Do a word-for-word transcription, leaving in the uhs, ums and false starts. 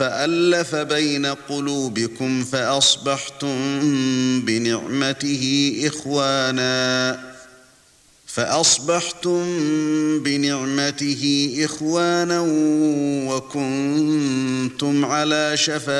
فألف بين قلوبكم فأصبحتم بنعمته إخوانا فأصبحتم بنعمته إخوانا وكنتم على شفا